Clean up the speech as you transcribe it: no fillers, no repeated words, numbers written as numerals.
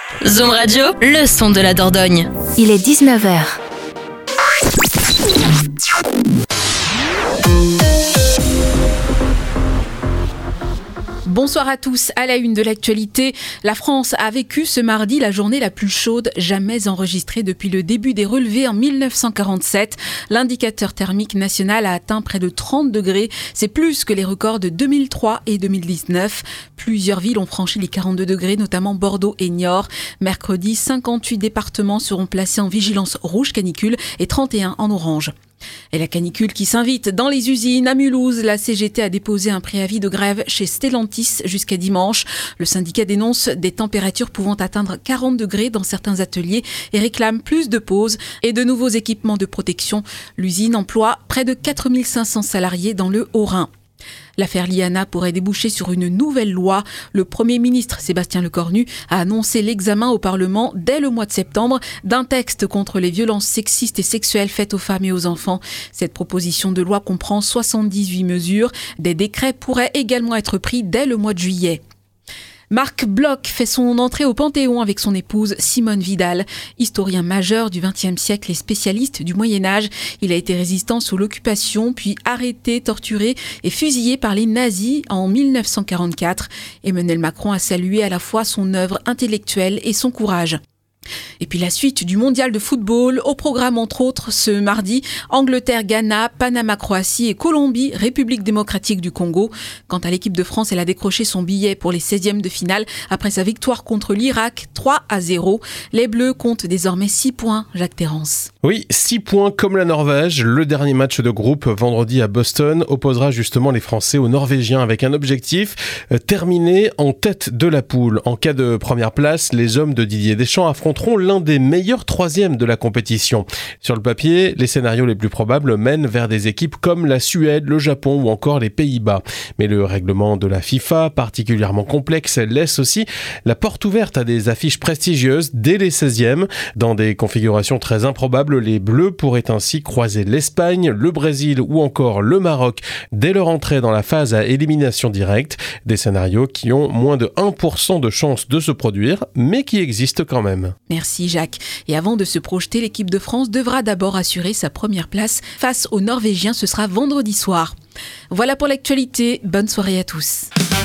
Zoom Radio, le son de la Dordogne. Il est 19h. Bonsoir à tous. À la une de l'actualité, la France a vécu ce mardi la journée la plus chaude jamais enregistrée depuis le début des relevés en 1947. L'indicateur thermique national a atteint près de 30 degrés. C'est plus que les records de 2003 et 2019. Plusieurs villes ont franchi les 42 degrés, notamment Bordeaux et Niort. Mercredi, 58 départements seront placés en vigilance rouge canicule et 31 en orange. Et la canicule qui s'invite dans les usines. À Mulhouse, la CGT a déposé un préavis de grève chez Stellantis jusqu'à dimanche. Le syndicat dénonce des températures pouvant atteindre 40 degrés dans certains ateliers et réclame plus de pauses et de nouveaux équipements de protection. L'usine emploie près de 4500 salariés dans le Haut-Rhin. L'affaire Liana pourrait déboucher sur une nouvelle loi. Le Premier ministre Sébastien Lecornu a annoncé l'examen au Parlement dès le mois de septembre d'un texte contre les violences sexistes et sexuelles faites aux femmes et aux enfants. Cette proposition de loi comprend 78 mesures. Des décrets pourraient également être pris dès le mois de juillet. Marc Bloch fait son entrée au Panthéon avec son épouse Simone Vidal. Historien majeur du XXe siècle et spécialiste du Moyen-Âge, il a été résistant sous l'occupation, puis arrêté, torturé et fusillé par les nazis en 1944. Emmanuel Macron a salué à la fois son œuvre intellectuelle et son courage. Et puis la suite du mondial de football, au programme entre autres ce mardi, Angleterre-Ghana, Panama-Croatie et Colombie-République démocratique du Congo. Quant à l'équipe de France, elle a décroché son billet pour les 16e de finale après sa victoire contre l'Irak 3-0. Les Bleus comptent désormais 6 points, Jacques Terrance. Oui, 6 points comme la Norvège. Le dernier match de groupe vendredi à Boston opposera justement les Français aux Norvégiens avec un objectif, terminer en tête de la poule. En cas de première place, les hommes de Didier Deschamps affronteront l'un des meilleurs troisièmes de la compétition. Sur le papier, les scénarios les plus probables mènent vers des équipes comme la Suède, le Japon ou encore les Pays-Bas. Mais le règlement de la FIFA, particulièrement complexe, laisse aussi la porte ouverte à des affiches prestigieuses dès les 16e. Dans des configurations très improbables, les Bleus pourraient ainsi croiser l'Espagne, le Brésil ou encore le Maroc dès leur entrée dans la phase à élimination directe. Des scénarios qui ont moins de 1% de chances de se produire, mais qui existent quand même. Merci Jacques. Et avant de se projeter, l'équipe de France devra d'abord assurer sa première place face aux Norvégiens. Ce sera vendredi soir. Voilà pour l'actualité. Bonne soirée à tous.